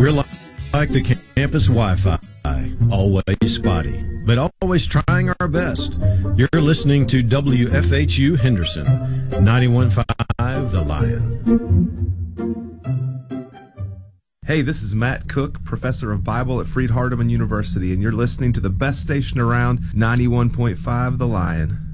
We're like the campus Wi-Fi, always spotty, but always trying our best. You're listening to WFHU Henderson, 91.5 The Lion. Hey, this is Matt Cook, professor of Bible at Freed Hardeman University, and you're listening to the best station around, 91.5 The Lion.